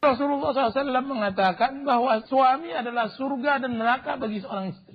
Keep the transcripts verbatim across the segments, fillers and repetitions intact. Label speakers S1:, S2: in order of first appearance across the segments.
S1: Rasulullah shallallahu alaihi wasallam mengatakan bahwa suami adalah surga dan neraka bagi seorang istri.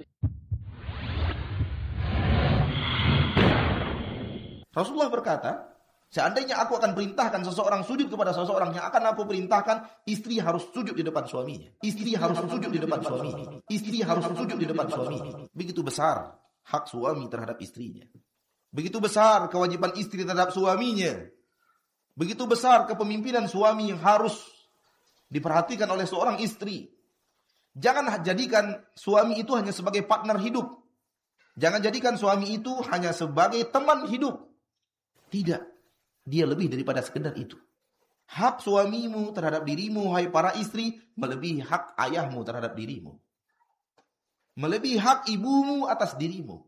S2: Rasulullah berkata, seandainya aku akan perintahkan seseorang sujud kepada seseorang, yang akan aku perintahkan, istri harus sujud di depan suaminya. Istri harus sujud di depan suaminya. Istri harus sujud di depan suaminya. Begitu besar hak suami terhadap istrinya. Begitu besar kewajiban istri terhadap suaminya. Begitu besar kepemimpinan suami yang harus diperhatikan oleh seorang istri. Jangan jadikan suami itu hanya sebagai partner hidup. Jangan jadikan suami itu hanya sebagai teman hidup. Tidak. Dia lebih daripada sekedar itu. Hak suamimu terhadap dirimu, hai para istri, melebihi hak ayahmu terhadap dirimu. Melebihi hak ibumu atas dirimu.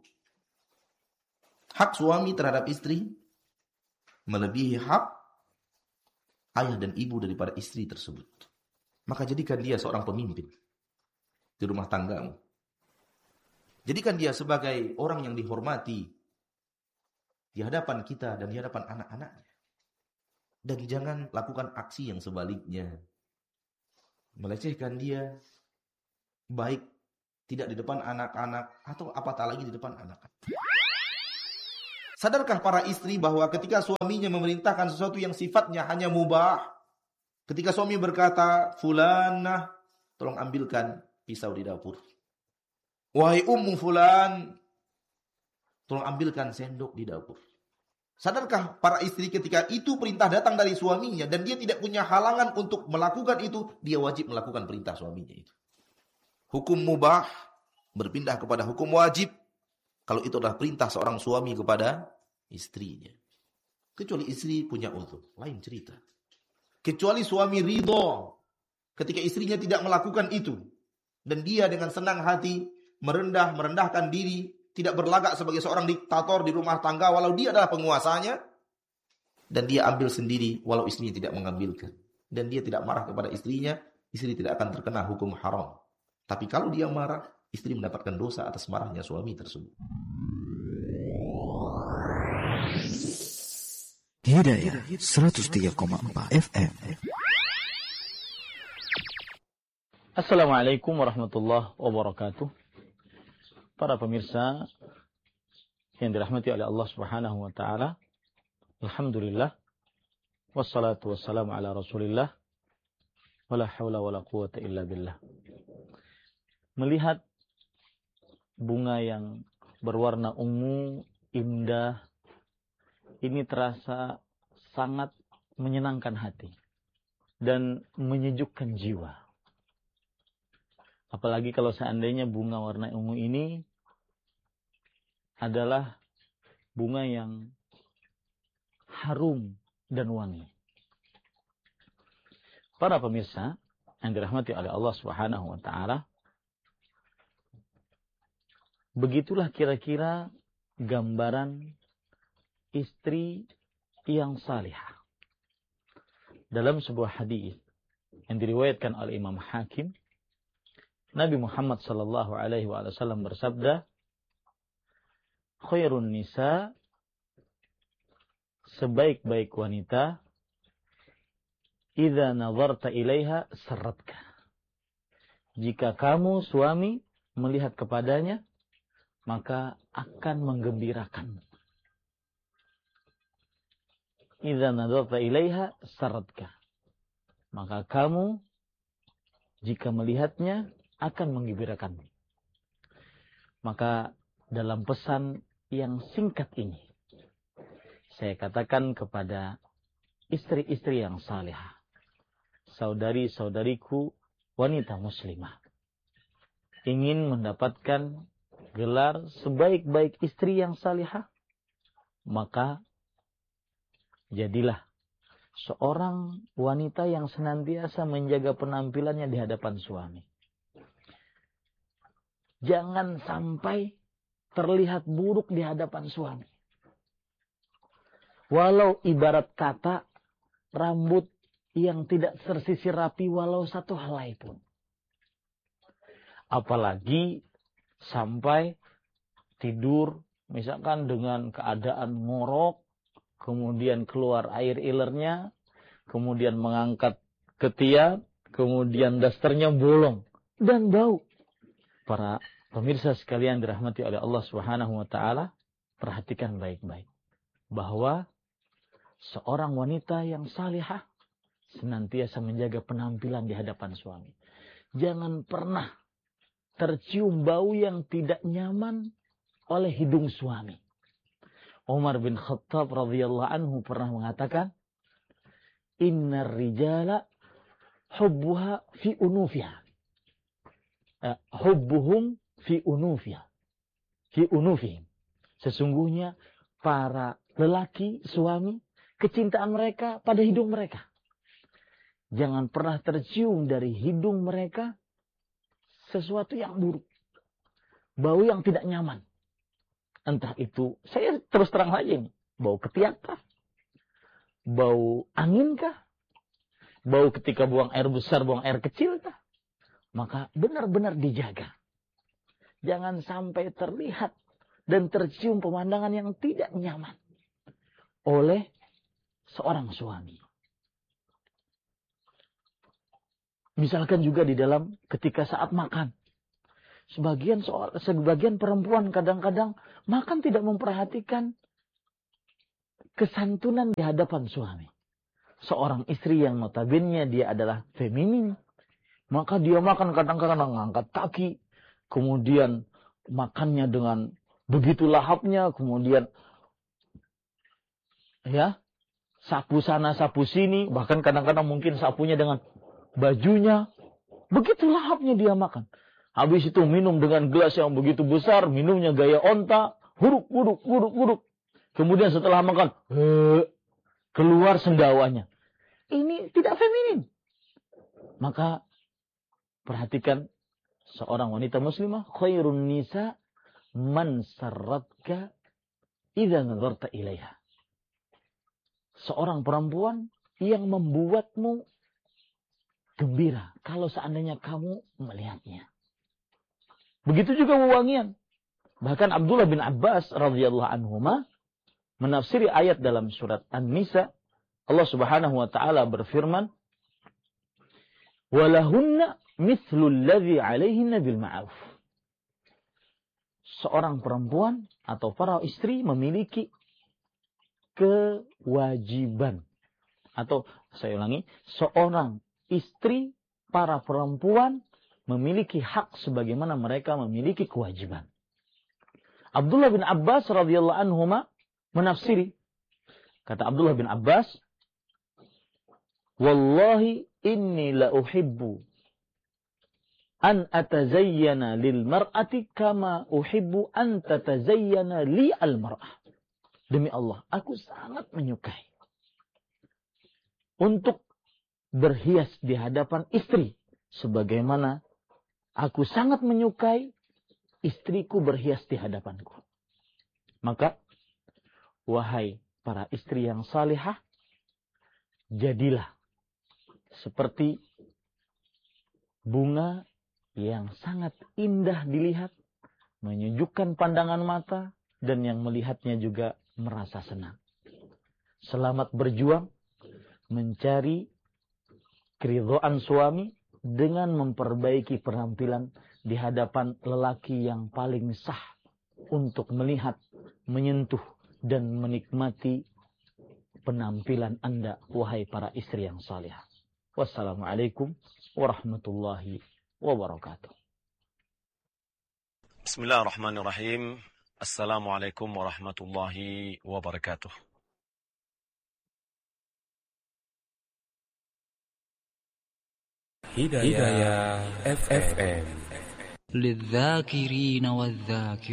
S2: Hak suami terhadap istri melebihi hak ayah dan ibu daripada istri tersebut. Maka jadikan dia seorang pemimpin di rumah tanggamu. Jadikan dia sebagai orang yang dihormati di hadapan kita dan di hadapan anak-anaknya. Dan jangan lakukan aksi yang sebaliknya. Melecehkan dia, baik tidak di depan anak-anak atau apatah lagi di depan anak-anak. Sadarkah para istri bahwa ketika suaminya memerintahkan sesuatu yang sifatnya hanya mubah, ketika suami berkata, "Fulanah, tolong ambilkan pisau di dapur. Wahai ummu fulan, tolong ambilkan sendok di dapur." Sadarkah para istri ketika itu perintah datang dari suaminya dan dia tidak punya halangan untuk melakukan itu, dia wajib melakukan perintah suaminya itu. Hukum mubah berpindah kepada hukum wajib kalau itu adalah perintah seorang suami kepada istrinya. Kecuali istri punya uzur, lain cerita. Kecuali suami ridho ketika istrinya tidak melakukan itu dan dia dengan senang hati merendah merendahkan diri, tidak berlagak sebagai seorang diktator di rumah tangga walau dia adalah penguasanya, dan dia ambil sendiri walau istrinya tidak mengambilkan, dan dia tidak marah kepada istrinya, istri tidak akan terkena hukum haram. Tapi kalau dia marah, istri mendapatkan dosa atas marahnya suami tersebut.
S3: Hidayah seratus tiga koma empat F M.
S1: Assalamualaikum warahmatullahi wabarakatuh. Para pemirsa yang dirahmati oleh Allah Subhanahu wa taala. Alhamdulillah. Wassalatu wassalamu ala Rasulillah. Wala haula wala quwata illa billah. Melihat bunga yang berwarna ungu, indah, ini terasa sangat menyenangkan hati dan menyejukkan jiwa. Apalagi kalau seandainya bunga warna ungu ini adalah bunga yang harum dan wangi. Para pemirsa yang dirahmati oleh Allah Subhanahu wa taala, begitulah kira-kira gambaran istri yang salihah. Dalam sebuah hadis yang diriwayatkan oleh Imam Hakim, Nabi Muhammad sallallahu alaihi wasallam bersabda, "Khairun nisa," sebaik-baik wanita, "idza nazarta ilaiha sarratka." Jika kamu suami melihat kepadanya, maka akan menggembirakan. Idza nazarta ilaiha sarratka. Maka kamu jika melihatnya akan menggembirakanmu. Maka dalam pesan yang singkat ini, saya katakan kepada istri-istri yang salihah, saudari-saudariku wanita muslimah, ingin mendapatkan gelar sebaik-baik istri yang salihah, maka jadilah seorang wanita yang senantiasa menjaga penampilannya di hadapan suami. Jangan sampai terlihat buruk di hadapan suami. Walau ibarat kata rambut yang tidak tersisir rapi walau satu helai pun. Apalagi sampai tidur misalkan dengan keadaan ngorok, kemudian keluar air ilernya, kemudian mengangkat ketiak, kemudian dasternya bolong dan bau. Para pemirsa sekalian dirahmati oleh Allah Subhanahu wa taala, perhatikan baik-baik bahwa seorang wanita yang salihah senantiasa menjaga penampilan di hadapan suami. Jangan pernah tercium bau yang tidak nyaman oleh hidung suami. Umar bin Khattab radhiyallahu anhu pernah mengatakan, "Innar rijala hubbuha fi unufiha." Uh, hubbuhum fi unufiha. Fi unufihim. Sesungguhnya para lelaki, suami, kecintaan mereka pada hidung mereka. Jangan pernah tercium dari hidung mereka sesuatu yang buruk. Bau yang tidak nyaman. Entah itu, saya terus terang saja ini. Bau ketiak kah? Bau angin kah? Bau ketika buang air besar, buang air kecil kah? Maka benar-benar dijaga. Jangan sampai terlihat dan tercium pemandangan yang tidak nyaman oleh seorang suami. Misalkan juga di dalam ketika saat makan. Sebagian soal, sebagian perempuan kadang-kadang makan tidak memperhatikan kesantunan di hadapan suami. Seorang istri yang notabene dia adalah feminin, maka dia makan kadang-kadang mengangkat kaki, kemudian makannya dengan begitu lahapnya, kemudian ya sapu sana sapu sini, bahkan kadang-kadang mungkin sapunya dengan bajunya, begitu lahapnya dia makan. Habis itu minum dengan gelas yang begitu besar, minumnya gaya onta, huruk huruk huruk huruk. Kemudian setelah makan, he, keluar sendawanya. Ini tidak feminin. Maka perhatikan seorang wanita muslimah, khairun nisa man sarratka idza nazarta ilaiha. Seorang perempuan yang membuatmu gembira kalau seandainya kamu melihatnya. Begitu juga wewangian. Bahkan Abdullah bin Abbas radhiyallahu anhuma menafsiri ayat dalam surat An-Nisa, Allah Subhanahu wa taala berfirman, "Walahunna mithlu alladhi 'alaihinna bil ma'ruf." Seorang perempuan atau para istri memiliki kewajiban, atau saya ulangi, seorang istri, para perempuan memiliki hak sebagaimana mereka memiliki kewajiban. Abdullah bin Abbas radhiyallahu anhuma menafsiri, kata Abdullah bin Abbas, "Wallahi inni la uhibbu an atazayyana lil mar'ati kama uhibbu an tatazayyana li al mar'ah." Demi Allah, aku sangat menyukai untuk berhias di hadapan istri sebagaimana aku sangat menyukai istriku berhias di hadapanku. Maka, wahai para istri yang salihah, jadilah seperti bunga yang sangat indah dilihat, menyejukkan pandangan mata, dan yang melihatnya juga merasa senang. Selamat berjuang mencari keridhaan suami dengan memperbaiki penampilan di hadapan lelaki yang paling sah untuk melihat, menyentuh, dan menikmati penampilan Anda, wahai para istri yang salihah. Wassalamualaikum warahmatullahi wabarakatuh.
S4: Bismillahirrahmanirrahim. Assalamualaikum warahmatullahi wabarakatuh.
S3: Hidayah F M.
S5: للذاكرين والذاكرات